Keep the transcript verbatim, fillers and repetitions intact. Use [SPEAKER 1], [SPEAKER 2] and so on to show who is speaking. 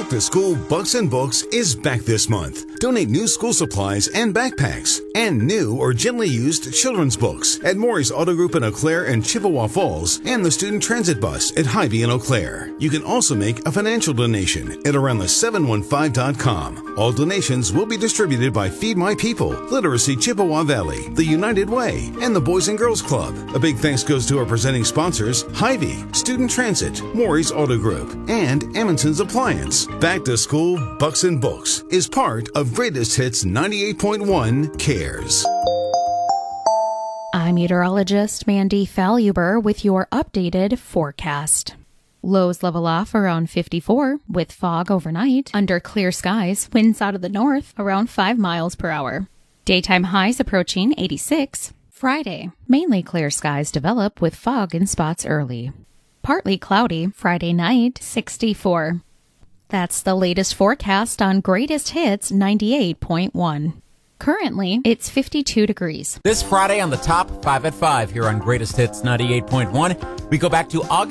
[SPEAKER 1] Back to School Bucks and Books is back this month. Donate new school supplies and backpacks and new or gently used children's books at Maury's Auto Group in Eau Claire and Chippewa Falls and the Student Transit Bus at Hy-Vee in Eau Claire. You can also make a financial donation at around the seven one five dot com. All donations will be distributed by Feed My People, Literacy Chippewa Valley, the United Way, and the Boys and Girls Club. A big thanks goes to our presenting sponsors, Hy-Vee, Student Transit, Maury's Auto Group, and Amundsen's Appliance. Back to School Bucks and Books is part of Greatest Hits ninety-eight point one CARES.
[SPEAKER 2] I'm meteorologist Mandy Faluber with your updated forecast. Lows level off around fifty-four with fog overnight. Under clear skies, winds out of the north around five miles per hour. Daytime highs approaching eighty-six. Friday, mainly clear skies develop with fog in spots early. Partly cloudy Friday night, sixty-four. That's the latest forecast on Greatest Hits ninety-eight point one. Currently, it's fifty-two degrees.
[SPEAKER 3] This Friday on the Top five at five here on Greatest Hits ninety-eight point one, we go back to August